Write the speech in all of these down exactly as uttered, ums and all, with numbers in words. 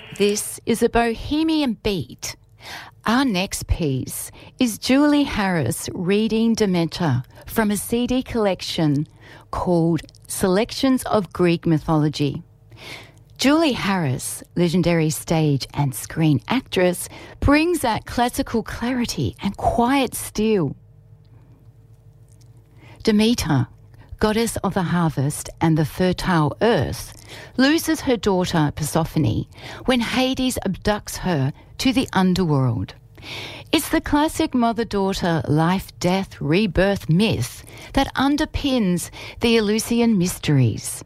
This is a Bohemian Beat. Our next piece is Julie Harris reading Demeter from a C D collection called Selections of Greek Mythology. Julie Harris, legendary stage and screen actress, brings that classical clarity and quiet steel. Demeter, goddess of the harvest and the fertile earth, loses her daughter Persephone when Hades abducts her to the underworld. It's the classic mother-daughter life-death rebirth myth that underpins the Eleusinian mysteries.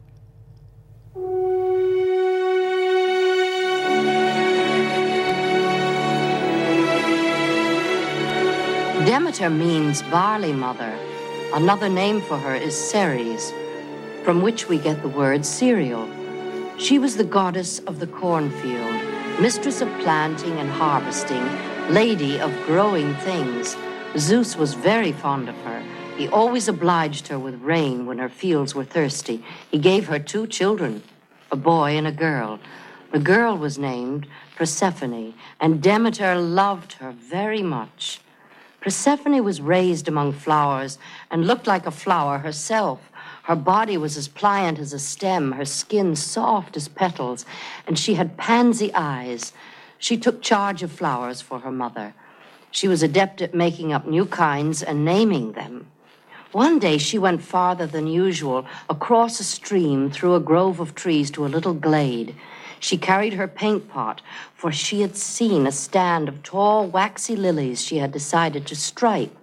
Demeter means barley mother. Another name for her is Ceres, from which we get the word cereal. She was the goddess of the cornfield, mistress of planting and harvesting, lady of growing things. Zeus was very fond of her. He always obliged her with rain when her fields were thirsty. He gave her two children, a boy and a girl. The girl was named Persephone, and Demeter loved her very much. Persephone was raised among flowers and looked like a flower herself. Her body was as pliant as a stem, her skin soft as petals, and she had pansy eyes. She took charge of flowers for her mother. She was adept at making up new kinds and naming them. One day she went farther than usual, across a stream, through a grove of trees to a little glade. She carried her paint pot, for she had seen a stand of tall, waxy lilies she had decided to stripe.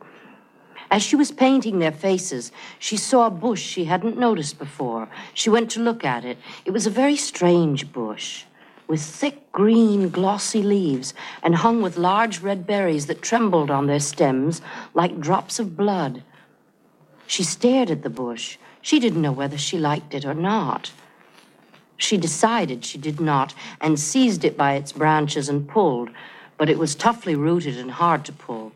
As she was painting their faces, she saw a bush she hadn't noticed before. She went to look at it. It was a very strange bush, with thick, green, glossy leaves, and hung with large red berries that trembled on their stems like drops of blood. She stared at the bush. She didn't know whether she liked it or not. She decided she did not, and seized it by its branches and pulled, but it was toughly rooted and hard to pull.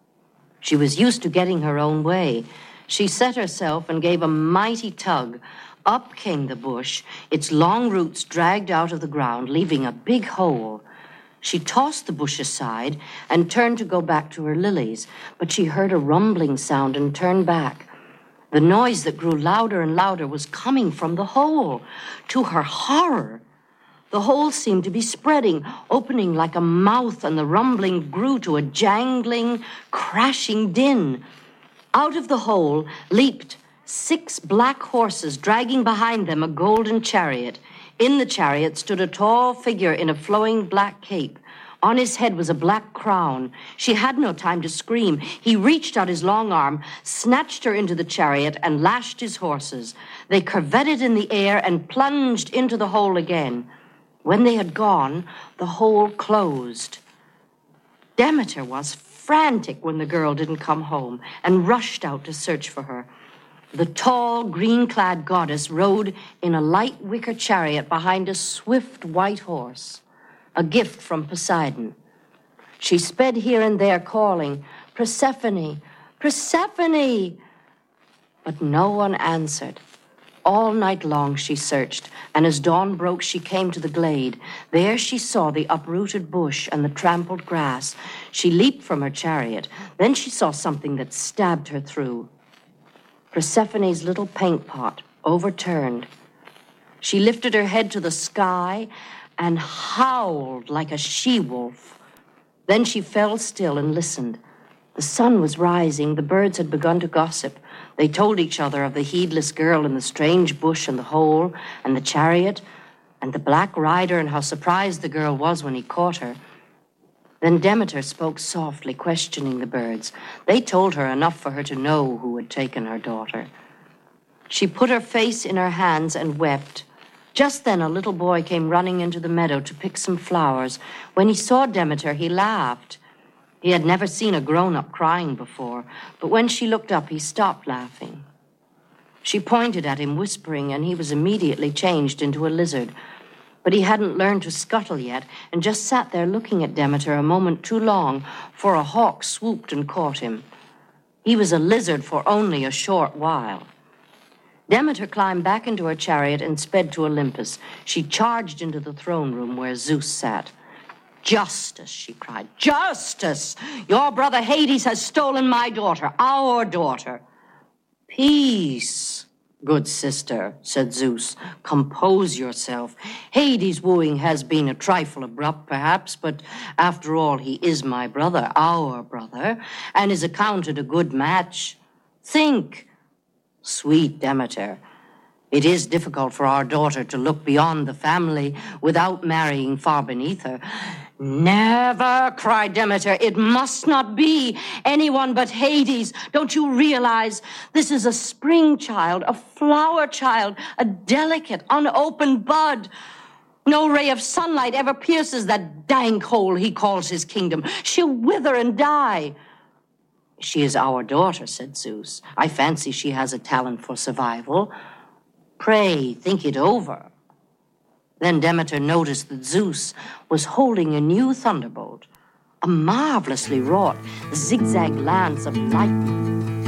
She was used to getting her own way. She set herself and gave a mighty tug. Up came the bush, its long roots dragged out of the ground, leaving a big hole. She tossed the bush aside and turned to go back to her lilies, but she heard a rumbling sound and turned back. The noise that grew louder and louder was coming from the hole. To her horror, the hole seemed to be spreading, opening like a mouth, and the rumbling grew to a jangling, crashing din. Out of the hole leaped six black horses, dragging behind them a golden chariot. In the chariot stood a tall figure in a flowing black cape. On his head was a black crown. She had no time to scream. He reached out his long arm, snatched her into the chariot, and lashed his horses. They curvetted in the air and plunged into the hole again. When they had gone, the hole closed. Demeter was frantic when the girl didn't come home and rushed out to search for her. The tall, green-clad goddess rode in a light wicker chariot behind a swift white horse, a gift from Poseidon. She sped here and there, calling, "Persephone, Persephone!" But no one answered. All night long she searched, and as dawn broke, she came to the glade. There she saw the uprooted bush and the trampled grass. She leaped from her chariot. Then she saw something that stabbed her through. Persephone's little paint pot, overturned. She lifted her head to the sky and howled like a she-wolf. Then she fell still and listened. The sun was rising. The birds had begun to gossip. They told each other of the heedless girl in the strange bush and the hole and the chariot and the black rider and how surprised the girl was when he caught her. Then Demeter spoke softly, questioning the birds. They told her enough for her to know who had taken her daughter. She put her face in her hands and wept. Just then a little boy came running into the meadow to pick some flowers. When he saw Demeter, he laughed. He had never seen a grown-up crying before, but when she looked up, he stopped laughing. She pointed at him, whispering, and he was immediately changed into a lizard. But he hadn't learned to scuttle yet, and just sat there looking at Demeter a moment too long, for a hawk swooped and caught him. He was a lizard for only a short while. Demeter climbed back into her chariot and sped to Olympus. She charged into the throne room where Zeus sat. Justice, she cried, justice! Your brother Hades has stolen my daughter, our daughter. Peace, good sister, said Zeus. Compose yourself. Hades' wooing has been a trifle abrupt, perhaps, but after all, he is my brother, our brother, and is accounted a good match. Think, sweet Demeter, it is difficult for our daughter to look beyond the family without marrying far beneath her. Never, cried Demeter. It must not be anyone but Hades. Don't you realize this is a spring child, a flower child, a delicate, unopened bud? No ray of sunlight ever pierces that dank hole he calls his kingdom. She'll wither and die. She is our daughter, said Zeus. I fancy she has a talent for survival. Pray, think it over. Then Demeter noticed that Zeus was holding a new thunderbolt, a marvelously wrought zigzag lance of lightning.